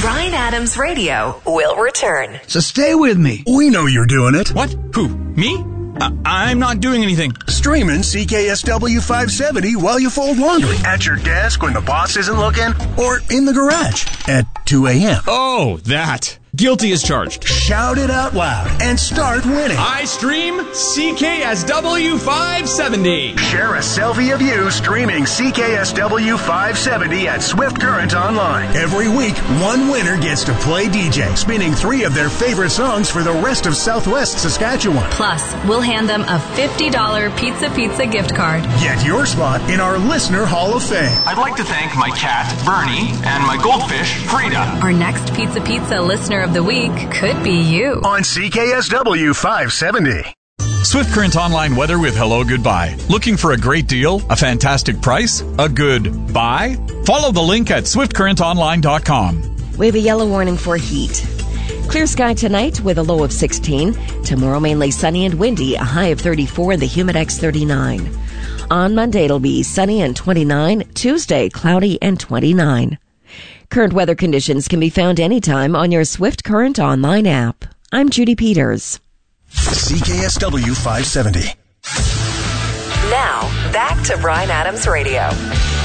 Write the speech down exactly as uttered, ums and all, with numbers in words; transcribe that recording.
Bryan Adams Radio will return. So stay with me. We know you're doing it. What? Who? Me? Uh, I'm not doing anything. Streaming C K S W five seventy while you fold laundry. At your desk when the boss isn't looking. Or in the garage at two a.m. Oh, that. Guilty as charged. Shout it out loud and start winning. I stream C K S W five seventy. Share a selfie of you streaming C K S W five seventy at Swift Current Online. Every week, one winner gets to play D J, spinning three of their favorite songs for the rest of Southwest Saskatchewan. Plus, we'll hand them a fifty dollars Pizza Pizza gift card. Get your spot in our Listener Hall of Fame. I'd like to thank my cat, Bernie, and my goldfish, Frida. Our next Pizza Pizza listener of the week could be you. On C K S W five seventy. Swift Current Online weather with Hello Goodbye. Looking for a great deal? A fantastic price? A good buy? Follow the link at swift current online dot com. We have a yellow warning for heat. Clear sky tonight with a low of sixteen. Tomorrow mainly sunny and windy, a high of thirty-four and the Humidex thirty-nine. On Monday it'll be sunny and twenty-nine. Tuesday cloudy and twenty-nine. Current weather conditions can be found anytime on your Swift Current Online app. I'm Judy Peters. C K S W five seventy. Now, back to Bryan Adams Radio.